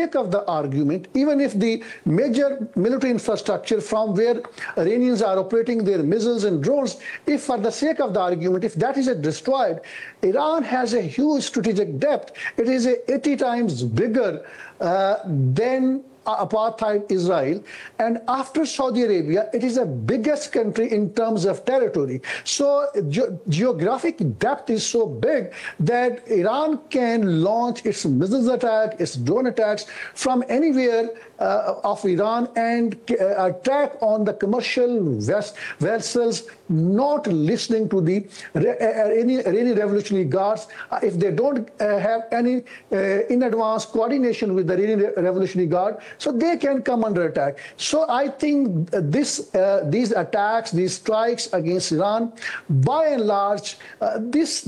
sake of the argument, even if the major military infrastructure from where Iranians are operating their missiles and drones, if for the sake of the argument, if that is destroyed, Iran has a huge strategic depth. It is 80 times bigger than apartheid Israel, and after Saudi Arabia, it is the biggest country in terms of territory. So geographic depth is so big that Iran can launch its missiles attack, its drone attacks from anywhere of Iran and attack on the commercial vessels, not listening to the Iranian Revolutionary Guards. If they don't have any in advance coordination with the Iranian Revolutionary Guard, so they can come under attack. So I think these attacks, these strikes against Iran, by and large, these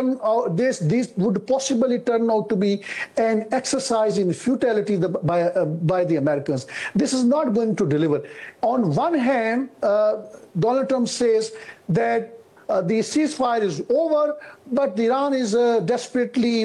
would possibly turn out to be an exercise in futility by the Americans. This is not going to deliver. On one hand, Donald Trump says that the ceasefire is over, but Iran desperately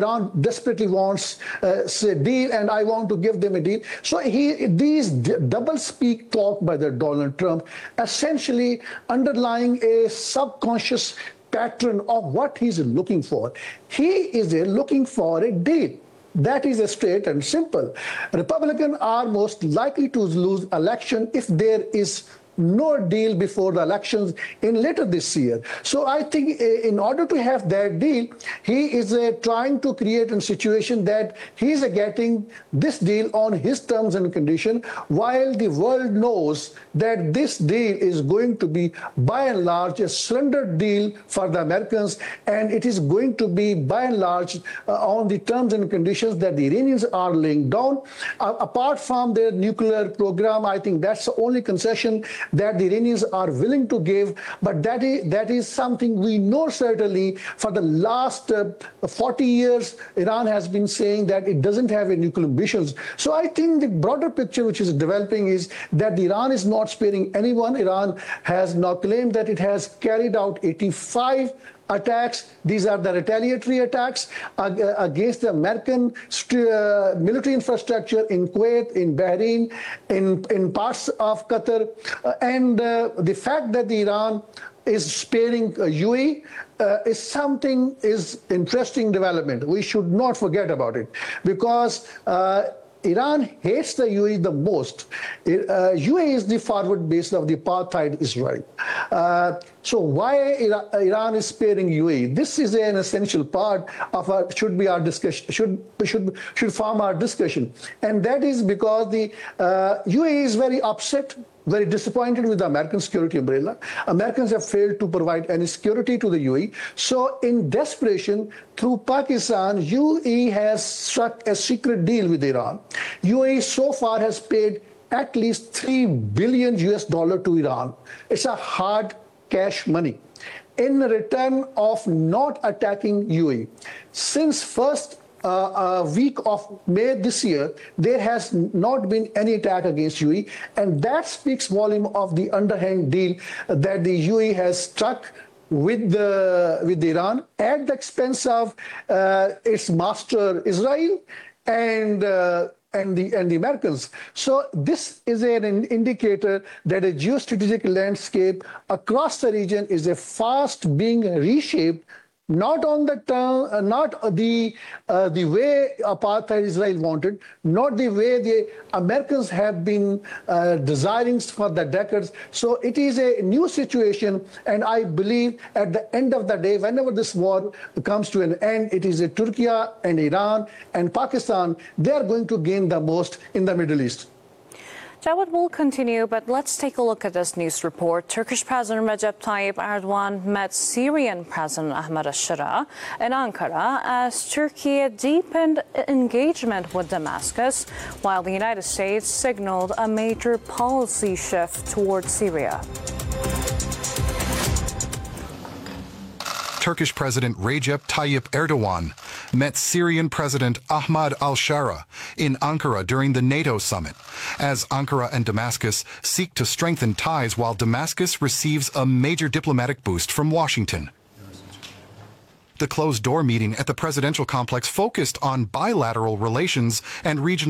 wants a deal, and I want to give them a deal. So these double speak talk by the Donald Trump, essentially underlying a subconscious pattern of what he's looking for. He is looking for a deal. That is straight and simple. Republicans are most likely to lose election if there is no deal before the elections in later this year. So I think in order to have that deal, he is trying to create a situation that he is getting this deal on his terms and conditions, while the world knows that this deal is going to be, by and large, a surrender deal for the Americans, and it is going to be, by and large, on the terms and conditions that the Iranians are laying down. Apart from their nuclear program, I think that's the only concession that the Iranians are willing to give, but that is something we know certainly. For the last 40 years, Iran has been saying that it doesn't have any nuclear ambitions. So I think the broader picture which is developing is that Iran is not sparing anyone. Iran has now claimed that it has carried out 85 attacks. These are the retaliatory attacks against the American military infrastructure in Kuwait, in Bahrain, in parts of Qatar. And the fact that Iran is sparing UAE is interesting development. We should not forget about it, because Iran hates the UAE the most. UAE is the forward base of the apartheid Israel. So why Iran is sparing UAE? This is an essential part of should be our discussion. Should form our discussion, and that is because the UAE is very upset, very disappointed with the American security umbrella. Americans have failed to provide any security to the UAE. So in desperation, through Pakistan, UAE has struck a secret deal with Iran. UAE so far has paid at least $3 billion to Iran. It's a hard cash money in return of not attacking UAE. Since first week of May this year, there has not been any attack against UAE, and that speaks volume of the underhand deal that the UAE has struck with Iran at the expense of its master Israel and the Americans. So this is an indicator that a geostrategic landscape across the region is fast being reshaped, not on the term, not the way apartheid Israel wanted, not the way the Americans have been desiring for the decades. So it is a new situation, and I believe at the end of the day, whenever this war comes to an end, it is Turkey and Iran and Pakistan. They are going to gain the most in the Middle East. Jawad will continue, but let's take a look at this news report. Turkish President Recep Tayyip Erdogan met Syrian President Ahmed al-Shara in Ankara as Turkey deepened engagement with Damascus, while the United States signaled a major policy shift towards Syria. Turkish President Recep Tayyip Erdogan met Syrian President Ahmed al-Shara in Ankara during the NATO summit, as Ankara and Damascus seek to strengthen ties while Damascus receives a major diplomatic boost from Washington. The closed-door meeting at the presidential complex focused on bilateral relations and regional